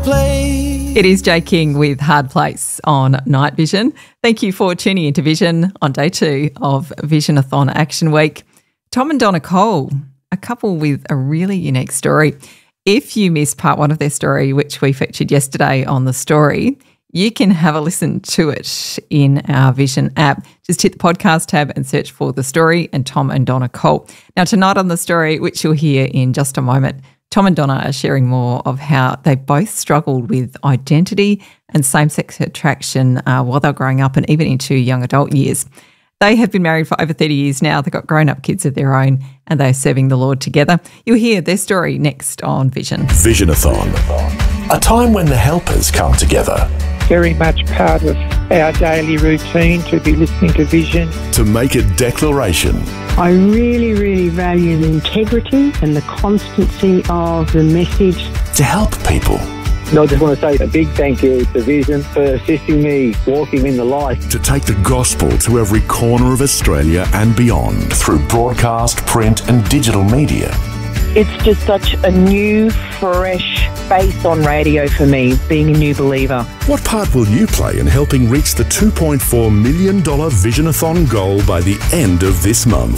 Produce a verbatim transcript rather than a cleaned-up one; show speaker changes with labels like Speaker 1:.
Speaker 1: Place.
Speaker 2: It is Jay King with Hard Place on Night Vision. Thank you for tuning into Vision on day two of Visionathon Action Week. Tom and Donna Cole, a couple with a really unique story. If you missed part one of their story, which we featured yesterday on The Story, you can have a listen to it in our Vision app. Just hit the podcast tab and search for The Story and Tom and Donna Cole. Now, tonight on The Story, which you'll hear in just a moment, Tom and Donna are sharing more of how they both struggled with identity and same-sex attraction uh, while they were growing up and even into young adult years. They have been married for over thirty years now. They've got grown-up kids of their own and they're serving the Lord together. You'll hear their story next on Vision.
Speaker 3: Visionathon, a time when the helpers come together.
Speaker 4: Very much part of our daily routine to be listening to Vision.
Speaker 3: To make a declaration.
Speaker 5: I really, really value the integrity and the constancy of the message.
Speaker 3: To help people.
Speaker 6: No, I just want to say a big thank you to Vision for assisting me walking in the light.
Speaker 3: To take the gospel to every corner of Australia and beyond through broadcast, print and digital media.
Speaker 7: It's just such a new, fresh face on radio for me, being a new believer.
Speaker 3: What part will you play in helping reach the two point four million dollars Visionathon goal by the end of this month?